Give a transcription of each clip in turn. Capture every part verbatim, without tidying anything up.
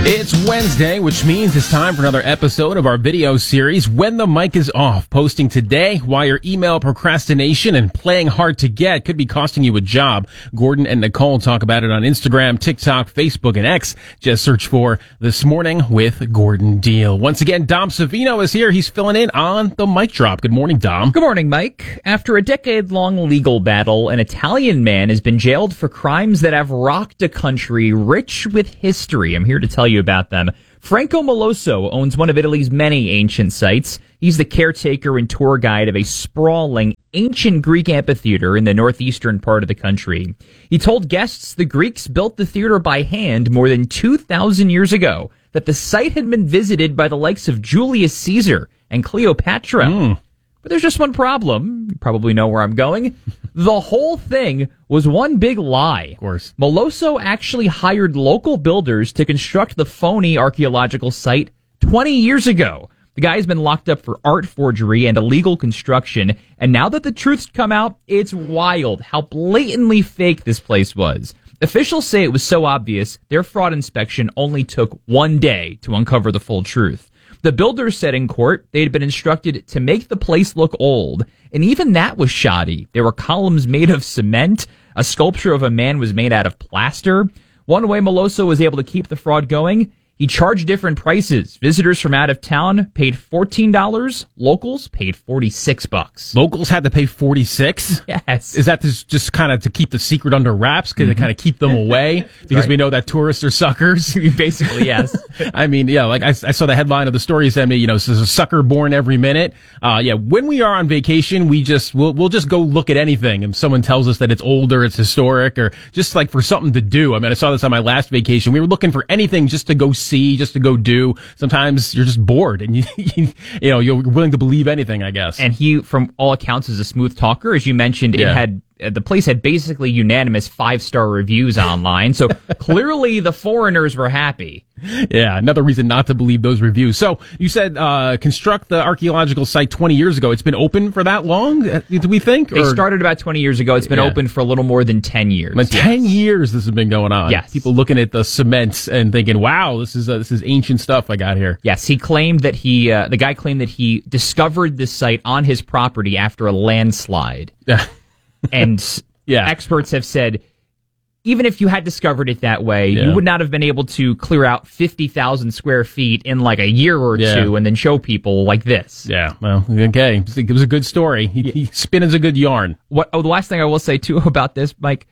It's Wednesday, which means it's time for another episode of our video series, When the Mic is Off. Posting today why your email procrastination and playing hard to get could be costing you a job. Gordon and Nicole talk about it on Instagram, TikTok, Facebook, and X. Just search for This Morning with Gordon Deal. Once again, Dom Savino is here. He's filling in on the mic drop. Good morning, Dom. Good morning, Mike. After a decade-long legal battle, an Italian man has been jailed for crimes that have rocked a country rich with history. I'm here to tell you about them. Franco Maloso owns one of Italy's many ancient sites. He's the caretaker and tour guide of a sprawling ancient Greek amphitheater in the northeastern part of the country. He told guests the Greeks built the theater by hand more than two thousand years ago, that the site had been visited by the likes of Julius Caesar and Cleopatra. Mm. But there's just one problem. You probably know where I'm going. The whole thing was one big lie. Of course. Maloso actually hired local builders to construct the phony archaeological site twenty years ago. The guy's been locked up for art forgery and illegal construction, and now that the truth's come out, it's wild how blatantly fake this place was. Officials say it was so obvious, their fraud inspection only took one day to uncover the full truth. The builders said in court they'd been instructed to make the place look old, and even that was shoddy. There were columns made of cement. A sculpture of a man was made out of plaster. One way Maloso was able to keep the fraud going, he charged different prices. Visitors from out of town paid fourteen dollars. Locals paid forty-six bucks. Locals had to pay forty-six? Yes. Is that just, just kind of to keep the secret under wraps? Because mm-hmm. to kind of keep them away? Because right. we know that tourists are suckers? Basically, yes. I mean, yeah, like I, I saw the headline of the story sent me, you know, says a sucker born every minute. Uh, yeah, when we are on vacation, we just, we'll, we'll just go look at anything. If someone tells us that it's old or it's historic or just like for something to do. I mean, I saw this on my last vacation. We were looking for anything just to go see, just to go do. Sometimes you're just bored and you, you, you know, you're willing to believe anything, I guess. And he, from all accounts, is a smooth talker. As you mentioned, yeah. it had, uh, the place had basically unanimous five-star reviews online. So clearly the foreigners were happy. Yeah, another reason not to believe those reviews. So you said uh construct the archaeological site twenty years ago. It's been open for that long, do we think? Or? It started about twenty years ago. It's been yeah. open for a little more than ten years. But yes. ten years this has been going on. Yes. People looking at the cement and thinking, wow, this is uh, this is ancient stuff I got here. Yes, he claimed that he, uh, the guy claimed that he discovered this site on his property after a landslide. Yeah. And yeah. experts have said, even if you had discovered it that way, yeah. you would not have been able to clear out fifty thousand square feet in like a year or yeah. two and then show people like this. Yeah, well, okay. It was a good story. He, he spins a good yarn. What? Oh, the last thing I will say, too, about this, Mike,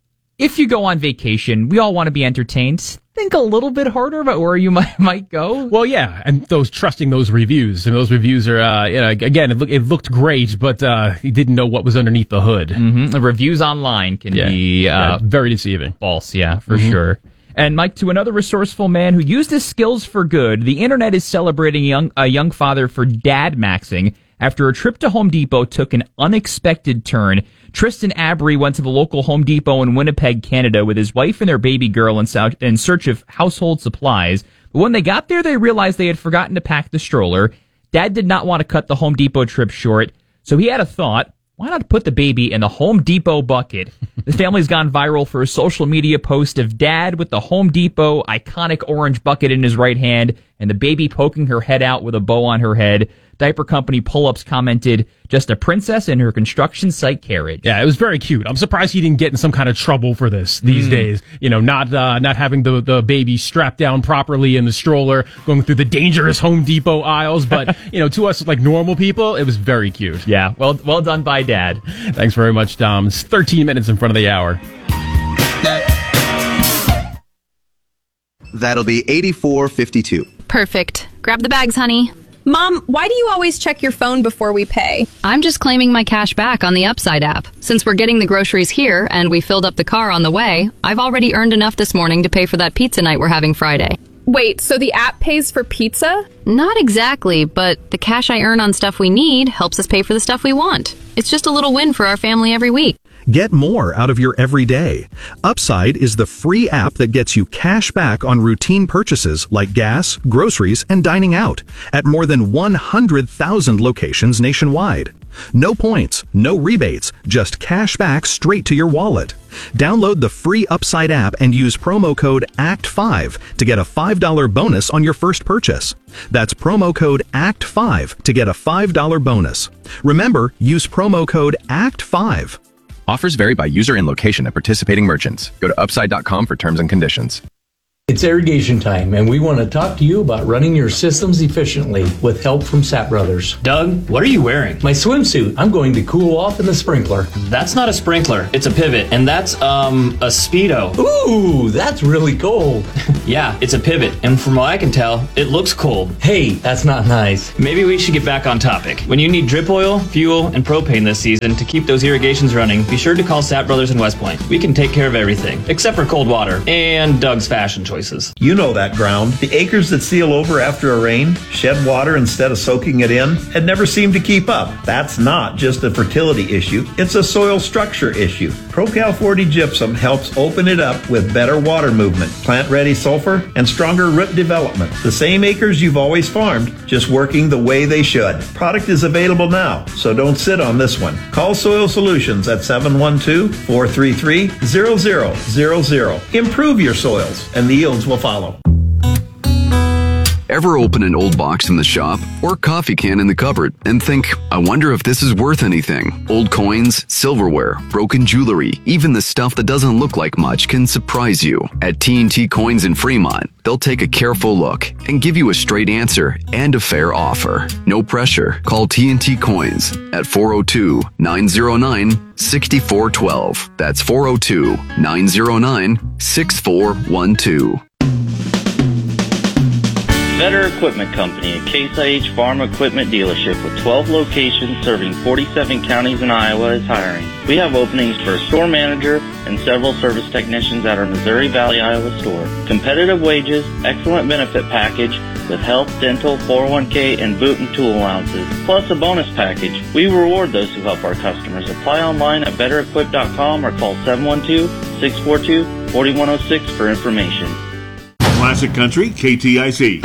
if you go on vacation, we all want to be entertained. Think a little bit harder about where you might might go. Well, yeah, and those trusting those reviews, and those reviews are, uh, you know, again, it, look, it looked great, but uh, he didn't know what was underneath the hood. Mm-hmm. The reviews online can yeah. be uh, yeah, very deceiving, false. Yeah, for mm-hmm. sure. And Mike, to another resourceful man who used his skills for good, the internet is celebrating a young, a young father for dad maxing after a trip to Home Depot took an unexpected turn. Tristan Abry went to the local Home Depot in Winnipeg, Canada, with his wife and their baby girl in, sou- in search of household supplies. But when they got there, they realized they had forgotten to pack the stroller. Dad did not want to cut the Home Depot trip short, so he had a thought. Why not put the baby in the Home Depot bucket? The family's gone viral for a social media post of Dad with the Home Depot iconic orange bucket in his right hand and the baby poking her head out with a bow on her head. Diaper company Pull-Ups commented, just a princess in her construction site carriage. Yeah, it was very cute. I'm surprised he didn't get in some kind of trouble for this these mm. days. You know, not uh, not having the, the baby strapped down properly in the stroller, going through the dangerous Home Depot aisles. But, you know, to us, like normal people, it was very cute. Yeah, well, well done by Dad. Thanks very much, Dom. It's thirteen minutes in front of the hour. That'll be eighty-four fifty-two. Perfect. Grab the bags, honey. Mom, why do you always check your phone before we pay? I'm just claiming my cash back on the Upside app. Since we're getting the groceries here and we filled up the car on the way, I've already earned enough this morning to pay for that pizza night we're having Friday. Wait, so the app pays for pizza? Not exactly, but the cash I earn on stuff we need helps us pay for the stuff we want. It's just a little win for our family every week. Get more out of your everyday. Upside is the free app that gets you cash back on routine purchases like gas, groceries, and dining out at more than one hundred thousand locations nationwide. No points, no rebates, just cash back straight to your wallet. Download the free Upside app and use promo code A C T five to get a five dollars bonus on your first purchase. That's promo code A C T five to get a five dollars bonus. Remember, use promo code A C T five. Offers vary by user and location at participating merchants. Go to upside dot com for terms and conditions. It's irrigation time, and we want to talk to you about running your systems efficiently with help from Sapp Brothers. Doug, what are you wearing? My swimsuit. I'm going to cool off in the sprinkler. That's not a sprinkler. It's a pivot, and that's, um, a Speedo. Ooh, that's really cold. Yeah, it's a pivot, and from what I can tell, it looks cold. Hey, that's not nice. Maybe we should get back on topic. When you need drip oil, fuel, and propane this season to keep those irrigations running, be sure to call Sapp Brothers in West Point. We can take care of everything, except for cold water and Doug's fashion choices. You know that ground. The acres that seal over after a rain, shed water instead of soaking it in, and never seem to keep up. That's not just a fertility issue, it's a soil structure issue. ProCal forty Gypsum helps open it up with better water movement, plant-ready sulfur, and stronger root development. The same acres you've always farmed, just working the way they should. Product is available now, so don't sit on this one. Call Soil Solutions at seven one two, four three three, zero zero zero zero. Improve your soils, and the yields will follow. Ever open an old box in the shop or coffee can in the cupboard and think, I wonder if this is worth anything? Old coins, silverware, broken jewelry, even the stuff that doesn't look like much can surprise you. At T and T Coins in Fremont, they'll take a careful look and give you a straight answer and a fair offer. No pressure. Call T and T Coins at four oh two, nine oh nine, six four one two. That's four oh two, nine oh nine, six four one two. Better Equipment Company, a Case I H farm equipment dealership with twelve locations serving forty-seven counties in Iowa is hiring. We have openings for a store manager and several service technicians at our Missouri Valley, Iowa store. Competitive wages, excellent benefit package with health, dental, four oh one k, and boot and tool allowances, plus a bonus package. We reward those who help our customers. Apply online at better equip dot com or call seven one two, six four two, four one oh six for information. Classic Country, K T I C.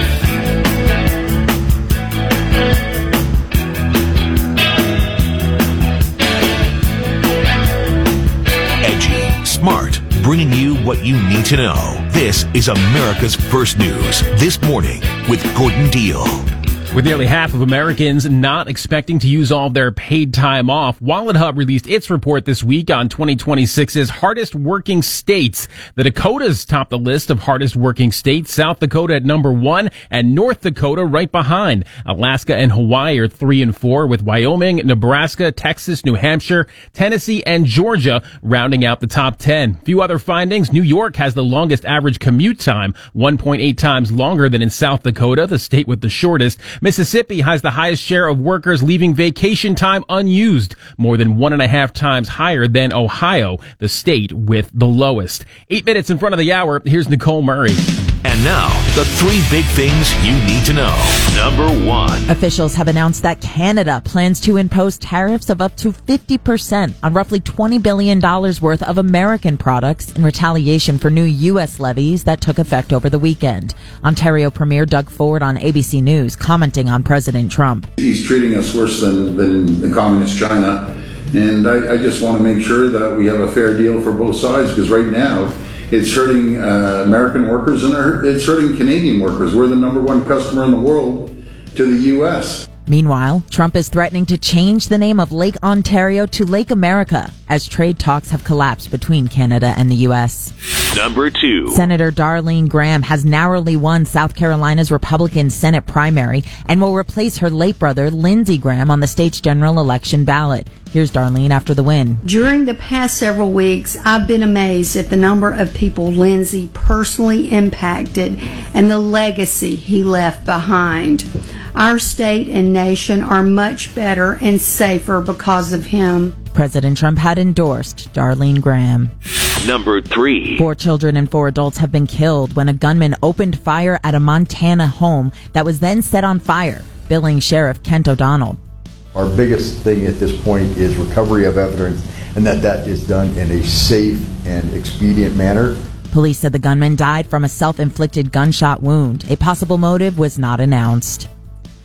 Edgy, smart, bringing you what you need to know. This is America's First News This Morning with Gordon Deal. With nearly half of Americans not expecting to use all their paid time off, WalletHub released its report this week on twenty twenty-six's hardest working states. The Dakotas top the list of hardest working states, South Dakota at number one, and North Dakota right behind. Alaska and Hawaii are three and four, with Wyoming, Nebraska, Texas, New Hampshire, Tennessee, and Georgia rounding out the top ten. Few other findings. New York has the longest average commute time, one point eight times longer than in South Dakota, the state with the shortest. Mississippi has the highest share of workers leaving vacation time unused, more than one and a half times higher than Ohio, the state with the lowest. Eight minutes in front of the hour, here's Nicole Murray. And now, the three big things you need to know. Number one. Officials have announced that Canada plans to impose tariffs of up to fifty percent on roughly twenty billion dollars worth of American products in retaliation for new U S levies that took effect over the weekend. Ontario Premier Doug Ford on A B C News commenting on President Trump. He's treating us worse than, than the communist China, and I, I just want to make sure that we have a fair deal for both sides, because right now it's hurting uh, American workers and it's hurting Canadian workers. We're the number one customer in the world to the U S. Meanwhile, Trump is threatening to change the name of Lake Ontario to Lake America as trade talks have collapsed between Canada and the U S. Number two. Senator Darlene Graham has narrowly won South Carolina's Republican Senate primary and will replace her late brother, Lindsey Graham, on the state's general election ballot. Here's Darlene after the win. During the past several weeks, I've been amazed at the number of people Lindsey personally impacted and the legacy he left behind. Our state and nation are much better and safer because of him. President Trump had endorsed Darlene Graham. Number three. Four children and four adults have been killed when a gunman opened fire at a Montana home that was then set on fire, billing Sheriff Kent O'Donnell. Our biggest thing at this point is recovery of evidence, and that that is done in a safe and expedient manner. Police said the gunman died from a self-inflicted gunshot wound. A possible motive was not announced.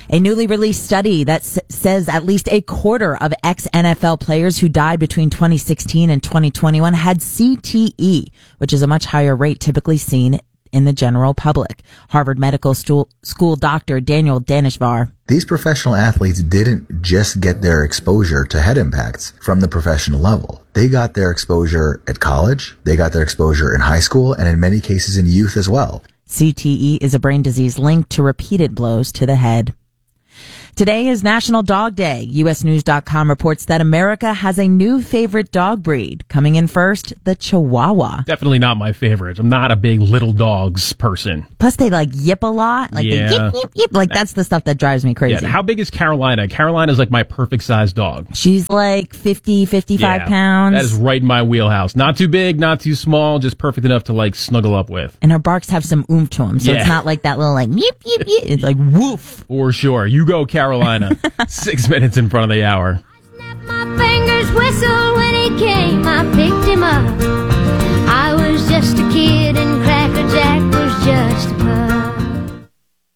A newly released study that s- says at least a quarter of ex-N F L players who died between twenty sixteen and twenty twenty-one had C T E, which is a much higher rate typically seen in the general public. Harvard Medical Stu- School doctor Daniel Danishvar. These professional athletes didn't just get their exposure to head impacts from the professional level. They got their exposure at college, they got their exposure in high school, and in many cases in youth as well. C T E is a brain disease linked to repeated blows to the head. Today is National Dog Day. U S News dot com reports that America has a new favorite dog breed. Coming in first, the Chihuahua. Definitely not my favorite. I'm not a big little dogs person. Plus, they like yip a lot. Like Yeah. they yip, yip, yip. Like that's the stuff that drives me crazy. Yeah, how big is Carolina? Carolina's like my perfect size dog. She's like fifty, fifty-five Yeah, pounds. That is right in my wheelhouse. Not too big, not too small, just perfect enough to like snuggle up with. And her barks have some oomph to them. So Yeah. it's not like that little like yip, yip, yip. It's like woof. For sure. You go, Carolina. Six minutes in front of the hour. My fingers whistled when he came, I picked him up. I was just a kid and Cracker Jack was just a pup.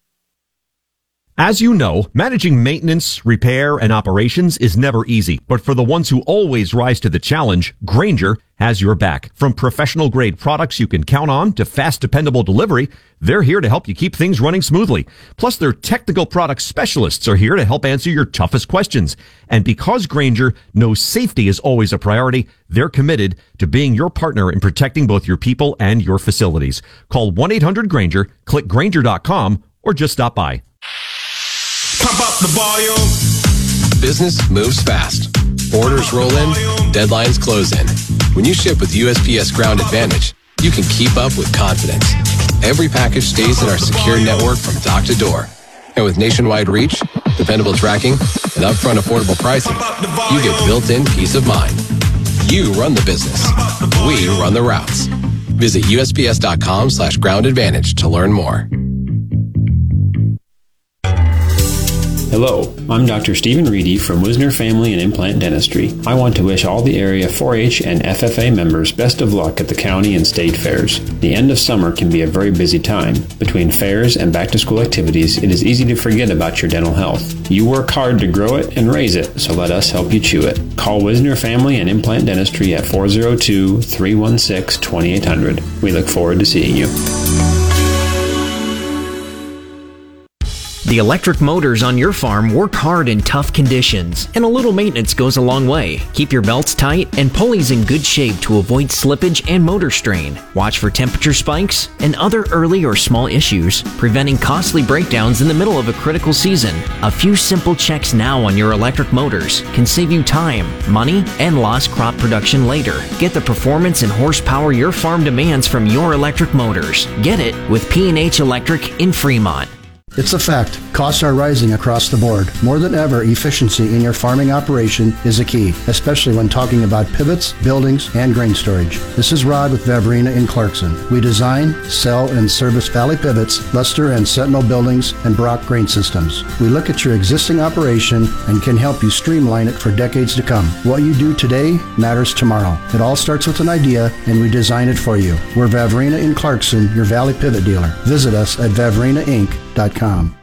As you know, managing maintenance, repair, and operations is never easy. But for the ones who always rise to the challenge, Grainger has your back. From professional-grade products you can count on to fast, dependable delivery, they're here to help you keep things running smoothly. Plus, their technical product specialists are here to help answer your toughest questions. And because Grainger knows safety is always a priority, they're committed to being your partner in protecting both your people and your facilities. Call one eight hundred Grainger, click Grainger dot com, or just stop by. Pump up the volume. Business moves fast. Orders roll in, deadlines close in. When you ship with U S P S Ground Advantage, you can keep up with confidence. Every package stays in our secure network from dock to door. And with nationwide reach, dependable tracking, and upfront affordable pricing, you get built-in peace of mind. You run the business. We run the routes. Visit U S P S dot com slash ground advantage to learn more. Hello, I'm Doctor Stephen Reedy from Wisner Family and Implant Dentistry. I want to wish all the area four H and F F A members best of luck at the county and state fairs. The end of summer can be a very busy time. Between fairs and back-to-school activities, it is easy to forget about your dental health. You work hard to grow it and raise it, so let us help you chew it. Call Wisner Family and Implant Dentistry at four oh two, three one six, two eight hundred. We look forward to seeing you. The electric motors on your farm work hard in tough conditions, and a little maintenance goes a long way. Keep your belts tight and pulleys in good shape to avoid slippage and motor strain. Watch for temperature spikes and other early or small issues, preventing costly breakdowns in the middle of a critical season. A few simple checks now on your electric motors can save you time, money, and lost crop production later. Get the performance and horsepower your farm demands from your electric motors. Get it with P and H Electric in Fremont. It's a fact. Costs are rising across the board. More than ever, efficiency in your farming operation is a key, especially when talking about pivots, buildings, and grain storage. This is Rod with Vavrina in Clarkson. We design, sell, and service Valley Pivots, Luster and Sentinel buildings, and Brock grain systems. We look at your existing operation and can help you streamline it for decades to come. What you do today matters tomorrow. It all starts with an idea, and we design it for you. We're Vavrina in Clarkson, your Valley Pivot dealer. Visit us at vavrina inc dot com.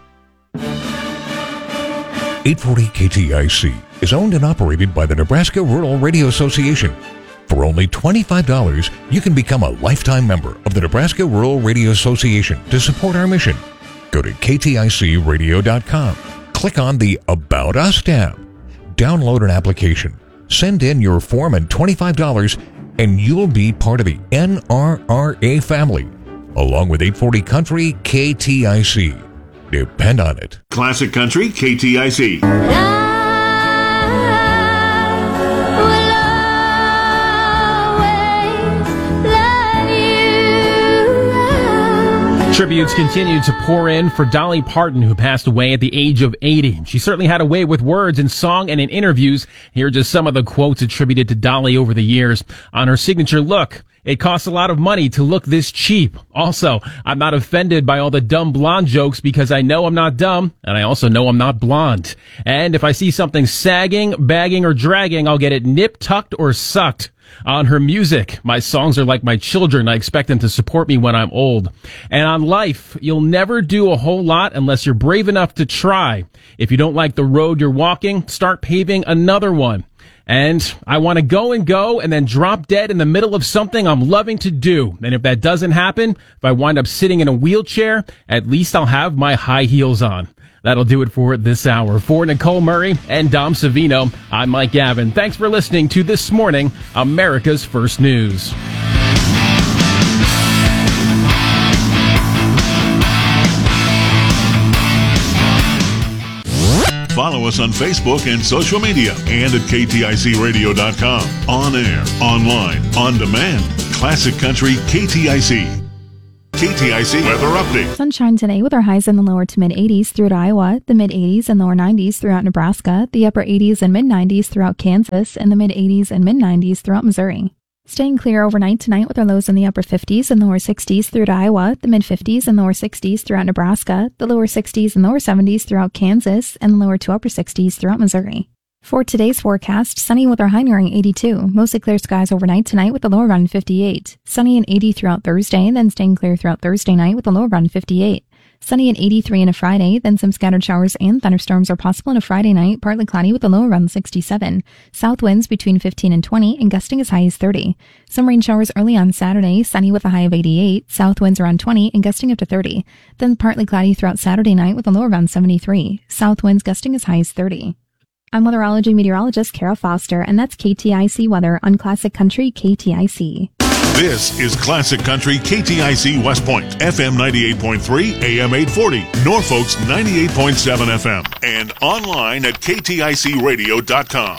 eight forty K T I C is owned and operated by the Nebraska Rural Radio Association. For only twenty-five dollars, you can become a lifetime member of the Nebraska Rural Radio Association to support our mission. Go to K T I C radio dot com. Click on the About Us tab. Download an application. Send in your form and twenty-five dollars, and you'll be part of the N R R A family. Along with eight forty Country K T I C. Depend on it. Classic Country K T I C. Tributes continue to pour in for Dolly Parton, who passed away at the age of eighty. She certainly had a way with words in song and in interviews. Here are just some of the quotes attributed to Dolly over the years. On her signature look, It costs a lot of money to look this cheap. Also, I'm not offended by all the dumb blonde jokes because I know I'm not dumb, and I also know I'm not blonde. And if I see something sagging, bagging, or dragging, I'll get it nipped, tucked, or sucked. On her music, my songs are like my children. I expect them to support me when I'm old. And on life, you'll never do a whole lot unless you're brave enough to try. If you don't like the road you're walking, start paving another one. And I want to go and go and then drop dead in the middle of something I'm loving to do. And if that doesn't happen, if I wind up sitting in a wheelchair, at least I'll have my high heels on. That'll do it for this hour. For Nicole Murray and Dom Savino, I'm Mike Gavin. Thanks for listening to This Morning, America's First News. Follow us on Facebook and social media and at K T I C radio dot com. On air, online, on demand. Classic Country K T I C. K T I C weather update. Sunshine today with our highs in the lower to mid eighties throughout Iowa, the mid eighties and lower nineties throughout Nebraska, the upper eighties and mid nineties throughout Kansas, and the mid eighties and mid nineties throughout Missouri. Staying clear overnight tonight with our lows in the upper fifties and lower sixties throughout Iowa, the mid fifties and lower sixties throughout Nebraska, the lower sixties and lower seventies throughout Kansas, and the lower to upper sixties throughout Missouri. For today's forecast, sunny with our high nearing eighty-two. Mostly clear skies overnight tonight with the low around fifty-eight. Sunny and eighty throughout Thursday, then staying clear throughout Thursday night with the low around fifty-eight. Sunny and eighty-three on a Friday, then some scattered showers and thunderstorms are possible on a Friday night, partly cloudy with the low around sixty-seven. South winds between fifteen and twenty, and gusting as high as thirty. Some rain showers early on Saturday, sunny with a high of eighty-eight. South winds around twenty, and gusting up to thirty. Then partly cloudy throughout Saturday night with a low around seventy-three. South winds gusting as high as thirty. I'm weatherology meteorologist Kara Foster, and that's K T I C weather on Classic Country K T I C. This is Classic Country K T I C West Point, F M ninety-eight point three, A M eight forty, Norfolk's ninety-eight point seven F M, and online at K T I C radio dot com.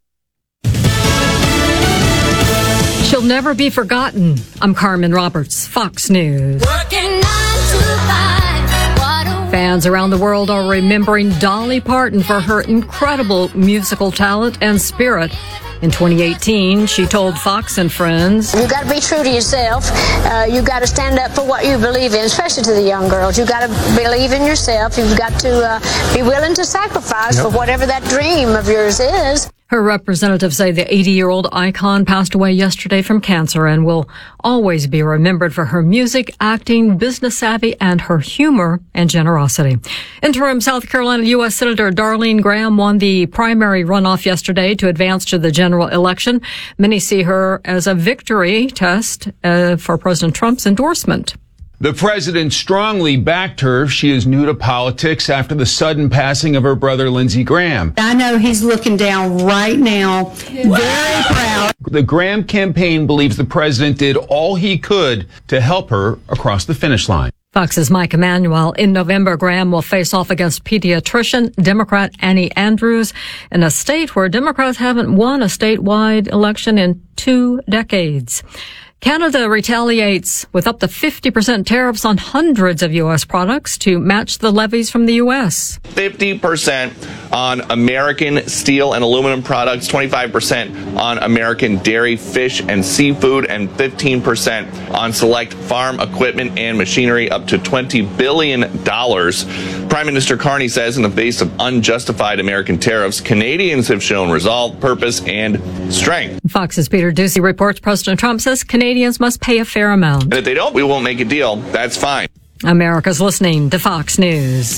She'll never be forgotten. I'm Carmen Roberts, Fox News. Working nine to five. Fans around the world are remembering Dolly Parton for her incredible musical talent and spirit. In twenty eighteen, she told Fox and Friends, "You got to be true to yourself. Uh, you got to stand up for what you believe in, especially to the young girls. You got to believe in yourself. You've got to uh, be willing to sacrifice yep. for whatever that dream of yours is." Her representatives say the eighty-year-old icon passed away yesterday from cancer and will always be remembered for her music, acting, business savvy, and her humor and generosity. Interim South Carolina U S Senator Darlene Graham won the primary runoff yesterday to advance to the general election. Many see her as a victory test uh, for President Trump's endorsement. The president strongly backed her. She is new to politics after the sudden passing of her brother, Lindsey Graham. I know he's looking down right now, very proud. The Graham campaign believes the president did all he could to help her across the finish line. Fox's Mike Emanuel. In November, Graham will face off against pediatrician Democrat Annie Andrews in a state where Democrats haven't won a statewide election in two decades. Canada retaliates with up to fifty percent tariffs on hundreds of U S products to match the levies from the U S. fifty percent on American steel and aluminum products, twenty-five percent on American dairy, fish, and seafood, and fifteen percent on select farm equipment and machinery, up to twenty billion dollars. Prime Minister Carney says in the face of unjustified American tariffs, Canadians have shown resolve, purpose, and strength. Fox's Peter Ducey reports President Trump says Canadians must pay a fair amount. And if they don't, we won't make a deal. That's fine. America's listening to Fox News.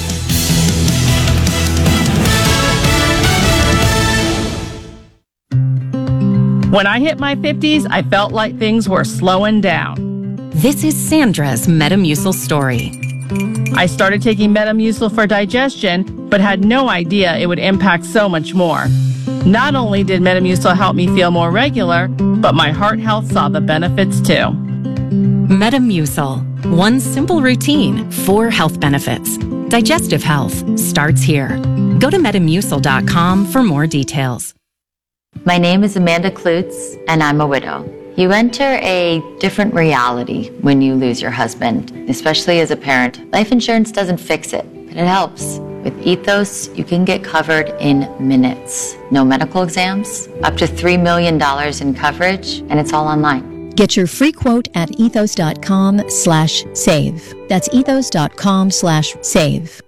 When I hit my fifties, I felt like things were slowing down. This is Sandra's Metamucil story. I started taking Metamucil for digestion, but had no idea it would impact so much more. Not only did Metamucil help me feel more regular, but my heart health saw the benefits too. Metamucil. One simple routine, four health benefits. Digestive health starts here. Go to metamucil dot com for more details. My name is Amanda Klutz, and I'm a widow. You enter a different reality when you lose your husband, especially as a parent. Life insurance doesn't fix it, but it helps. With Ethos, you can get covered in minutes. No medical exams, up to three million dollars in coverage, and it's all online. Get your free quote at ethos.com slash save. That's ethos.com slash save.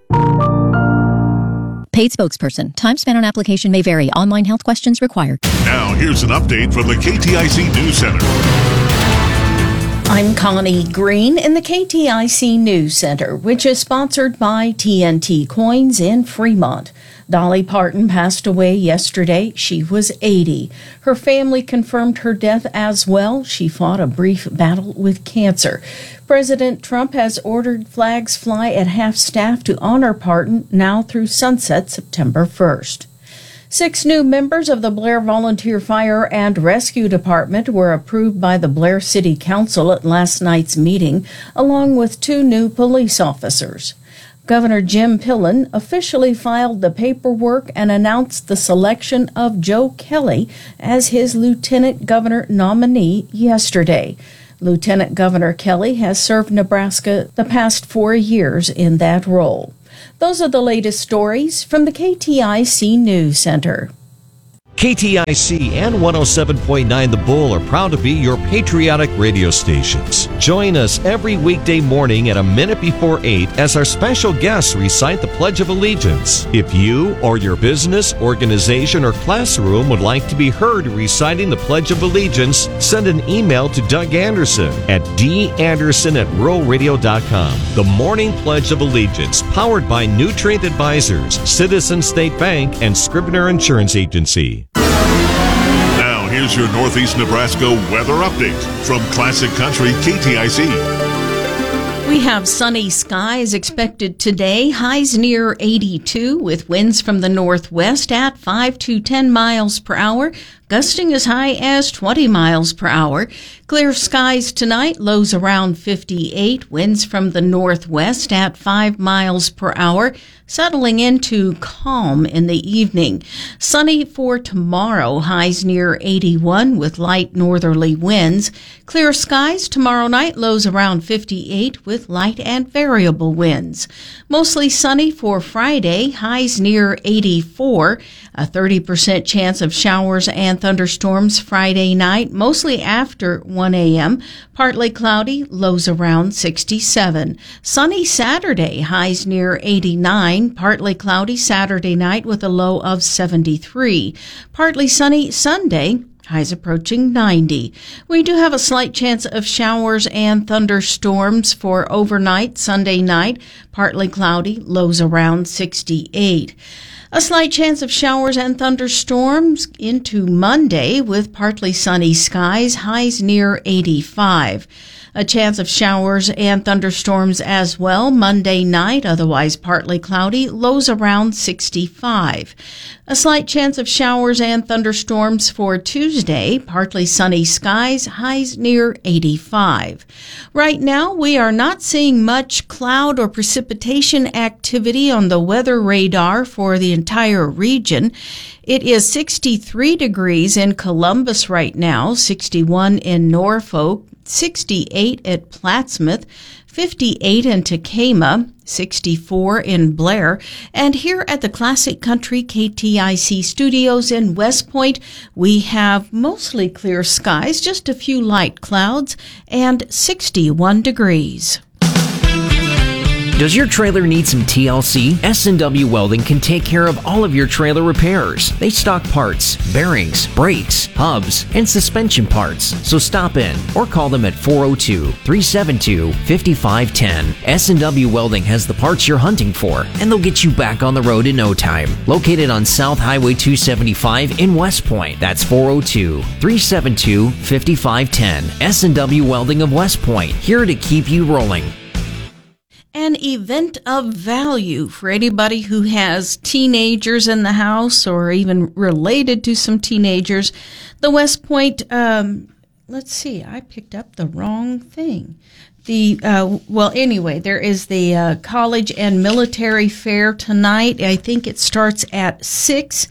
Paid spokesperson. Time spent on application may vary. Online health questions required. Now, here's an update from the K T I C News Center. I'm Connie Green in the K T I C News Center, which is sponsored by T N T Coins in Fremont. Dolly Parton passed away yesterday. She was eighty. Her family confirmed her death as well. She fought a brief battle with cancer. President Trump has ordered flags fly at half-staff to honor Parton now through sunset September first. Six new members of the Blair Volunteer Fire and Rescue Department were approved by the Blair City Council at last night's meeting, along with two new police officers. Governor Jim Pillen officially filed the paperwork and announced the selection of Joe Kelly as his lieutenant governor nominee yesterday. Lieutenant Governor Kelly has served Nebraska the past four years in that role. Those are the latest stories from the K T I C News Center. K T I C and one oh seven point nine The Bull are proud to be your patriotic radio stations. Join us every weekday morning at a minute before eight as our special guests recite the Pledge of Allegiance. If you or your business, organization, or classroom would like to be heard reciting the Pledge of Allegiance, send an email to Doug Anderson at d anderson at rural radio dot com. The Morning Pledge of Allegiance, powered by Nutrient Advisors, Citizen State Bank, and Scribner Insurance Agency. Now, here's your Northeast Nebraska weather update from Classic Country K T I C. We have sunny skies expected today, highs near eighty-two with winds from the northwest at five to ten miles per hour, gusting as high as twenty miles per hour. Clear skies tonight, lows around fifty-eight, winds from the northwest at five miles per hour, settling into calm in the evening. Sunny for tomorrow, highs near eighty-one with light northerly winds. Clear skies tomorrow night, lows around fifty-eight with light and variable winds. Mostly sunny for Friday, highs near eighty-four. A thirty percent chance of showers and thunderstorms Friday night, mostly after one a.m. Partly cloudy, lows around sixty-seven. Sunny Saturday, highs near eighty-nine. Partly cloudy Saturday night with a low of seventy-three. Partly sunny Sunday, highs approaching ninety. We do have a slight chance of showers and thunderstorms for overnight Sunday night. Partly cloudy, lows around sixty-eight. A slight chance of showers and thunderstorms into Monday with partly sunny skies, highs near eighty-five. A chance of showers and thunderstorms as well Monday night, otherwise partly cloudy, lows around sixty-five. A slight chance of showers and thunderstorms for Tuesday, partly sunny skies, highs near eighty-five. Right now, we are not seeing much cloud or precipitation activity on the weather radar for the entire region. It is sixty-three degrees in Columbus right now, sixty-one in Norfolk, sixty-eight at Plattsmouth, fifty-eight in Tacoma, sixty-four in Blair, and here at the Classic Country K T I C studios in West Point, we have mostly clear skies, just a few light clouds, and sixty-one degrees. Does your trailer need some T L C? S and W Welding can take care of all of your trailer repairs. They stock parts, bearings, brakes, hubs, and suspension parts. So stop in or call them at four oh two, three seven two, five five one zero. S and W Welding has the parts you're hunting for, and they'll get you back on the road in no time. Located on South Highway two seventy-five in West Point. That's four oh two, three seven two, five five one zero. S and W Welding of West Point, here to keep you rolling. An event of value for anybody who has teenagers in the house or even related to some teenagers. The West Point, um, let's see, I picked up the wrong thing. The, uh, well, anyway, there is the uh, College and Military Fair tonight. I think it starts at six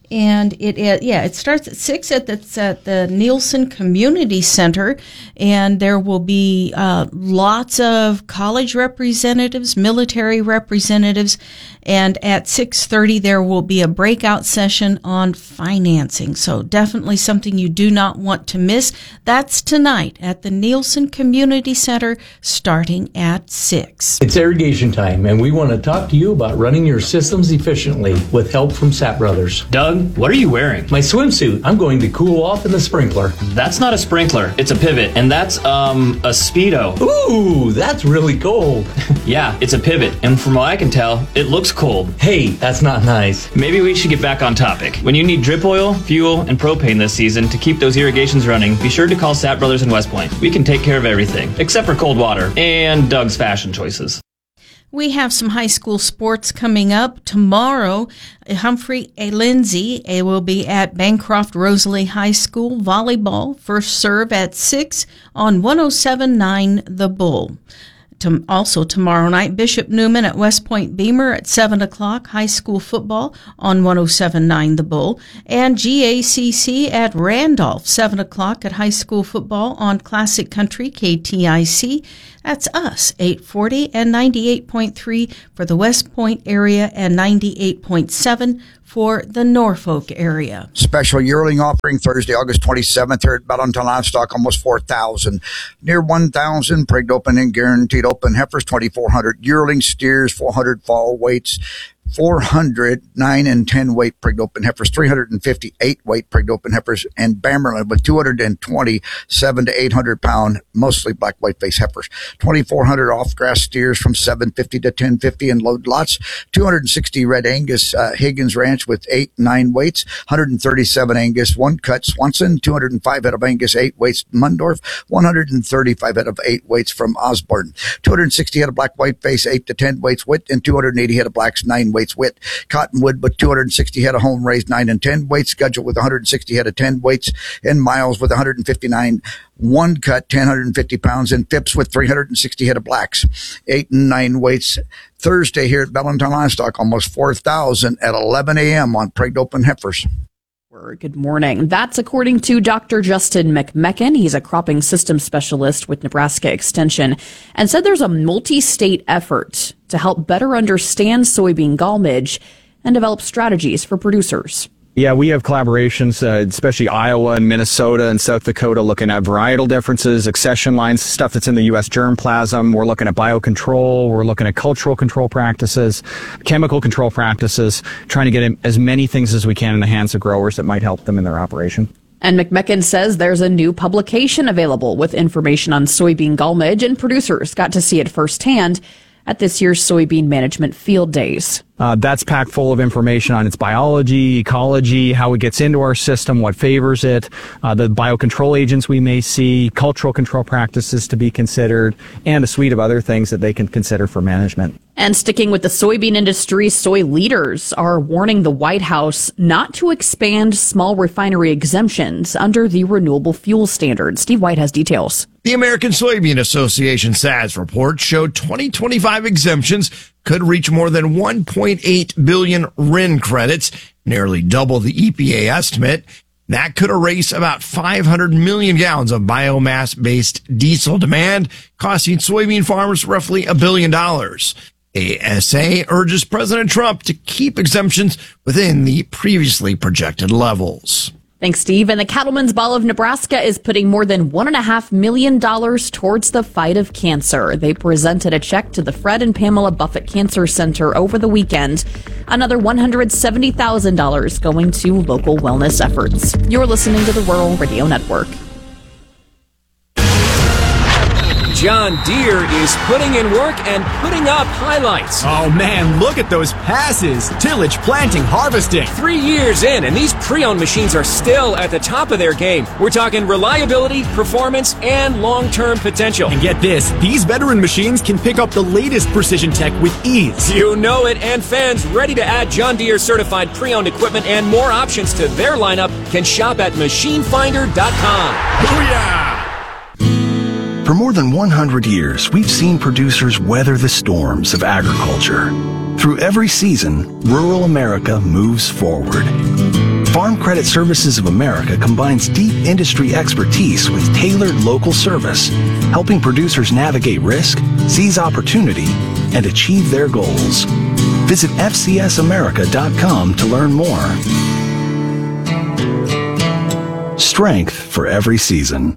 And it, it yeah, it starts at six at the, at the Nielsen Community Center, and there will be uh, lots of college representatives, military representatives, and at six thirty there will be a breakout session on financing. So definitely something you do not want to miss. That's tonight at the Nielsen Community Center, starting at six. It's irrigation time, and we want to talk to you about running your systems efficiently with help from Sapp Brothers. Doug, what are you wearing? My swimsuit. I'm going to cool off in the sprinkler. That's not a sprinkler. It's a pivot, and that's, um, a Speedo. Ooh, that's really cold. Yeah, it's a pivot, and from what I can tell, it looks cold. Hey, that's not nice. Maybe we should get back on topic. When you need drip oil, fuel, and propane this season to keep those irrigations running, be sure to call Sapp Brothers in West Point. We can take care of everything, except for cold water and Doug's fashion choices. We have some high school sports coming up. Tomorrow, Humphrey A. Lindsay A. will be at Bancroft Rosalie High School volleyball. First serve at six on one oh seven point nine The Bull. To, also tomorrow night, Bishop Newman at West Point Beamer at seven o'clock, high school football on one oh seven point nine The Bull, and G A C C at Randolph, seven o'clock at high school football on Classic Country K T I C. That's us, eight forty and ninety-eight point three for the West Point area and ninety-eight point seven for the Norfolk area. Special yearling offering Thursday, August twenty-seventh here at Bellington Livestock, almost four thousand. Near one thousand prigged open and guaranteed open heifers, twenty-four hundred yearling steers, four hundred fall weights, four hundred nine and ten weight prigged open heifers, three hundred fifty-eight weight prigged open heifers, and Bamberlin with two hundred twenty-seven to eight hundred pound, mostly black white face heifers, twenty-four hundred off grass steers from seven fifty to ten fifty and load lots, two hundred sixty red Angus uh, Higgins Ranch with eight, nine weights, one hundred thirty-seven Angus, one cut Swanson, two hundred five head of Angus, eight weights Mundorf, one hundred thirty-five head of eight weights from Osborne, two hundred sixty head of black white face, eight to ten weights Wit, and two hundred eighty head of blacks, nine weights Wit. Cottonwood with two hundred sixty head of home raised, nine and ten weights. Schedule with one hundred sixty head of ten weights, and Miles with one hundred fifty-nine one cut, one hundred fifty pounds, and Phipps with three hundred sixty head of blacks, eight and nine weights. Thursday here at Bellington Livestock, almost four thousand at eleven a.m. on prigged open heifers. Good morning. That's according to Doctor Justin McMecken. He's a cropping systems specialist with Nebraska Extension, and said there's a multi-state effort to help better understand soybean gallmage and develop strategies for producers. Yeah, we have collaborations, uh, especially Iowa and Minnesota and South Dakota, looking at varietal differences, accession lines, stuff that's in the U S germplasm. We're looking at biocontrol. We're looking at cultural control practices, chemical control practices, trying to get as many things as we can in the hands of growers that might help them in their operation. And McMecken says there's a new publication available with information on soybean gallmage, and producers got to see it firsthand at this year's Soybean Management Field Days. Uh, that's packed full of information on its biology, ecology, how it gets into our system, what favors it, uh, the biocontrol agents we may see, cultural control practices to be considered, and a suite of other things that they can consider for management. And sticking with the soybean industry, soy leaders are warning the White House not to expand small refinery exemptions under the renewable fuel standard. Steve White has details. The American Soybean Association S A S report showed twenty twenty-five exemptions could reach more than one point eight billion R I N credits, nearly double the E P A estimate. That could erase about five hundred million gallons of biomass-based diesel demand, costing soybean farmers roughly a billion dollars. A S A urges President Trump to keep exemptions within the previously projected levels. Thanks, Steve. And the Cattlemen's Ball of Nebraska is putting more than one and a half million dollars towards the fight of cancer. They presented a check to the Fred and Pamela Buffett Cancer Center over the weekend. Another one hundred seventy thousand dollars going to local wellness efforts. You're listening to the Rural Radio Network. John Deere is putting in work and putting up highlights. Oh man, look at those passes. Tillage, planting, harvesting. Three years in, and these pre-owned machines are still at the top of their game. We're talking reliability, performance, and long-term potential. And get this, these veteran machines can pick up the latest precision tech with ease. You know it, and fans ready to add John Deere certified pre-owned equipment and more options to their lineup can shop at machine finder dot com. Booyah! For more than one hundred years, we've seen producers weather the storms of agriculture. Through every season, rural America moves forward. Farm Credit Services of America combines deep industry expertise with tailored local service, helping producers navigate risk, seize opportunity, and achieve their goals. Visit F C S America dot com to learn more. Strength for every season.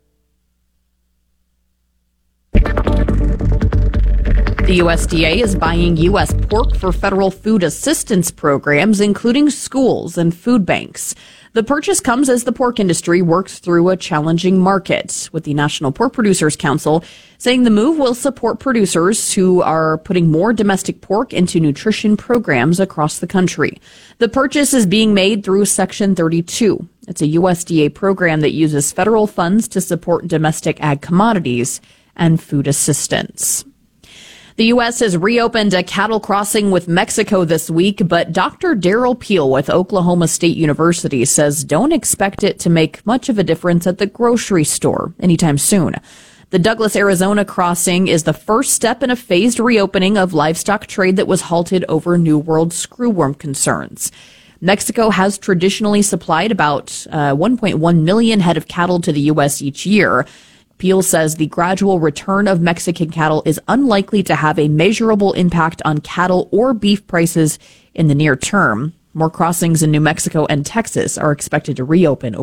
The U S D A is buying U S pork for federal food assistance programs, including schools and food banks. The purchase comes as the pork industry works through a challenging market, with the National Pork Producers Council saying the move will support producers who are putting more domestic pork into nutrition programs across the country. The purchase is being made through Section thirty-two. It's a U S D A program that uses federal funds to support domestic ag commodities and food assistance. The U S has reopened a cattle crossing with Mexico this week, but Doctor Daryl Peel with Oklahoma State University says don't expect it to make much of a difference at the grocery store anytime soon. The Douglas, Arizona crossing is the first step in a phased reopening of livestock trade that was halted over New World screwworm concerns. Mexico has traditionally supplied about uh, one point one million head of cattle to the U S each year. Peel says the gradual return of Mexican cattle is unlikely to have a measurable impact on cattle or beef prices in the near term. More crossings in New Mexico and Texas are expected to reopen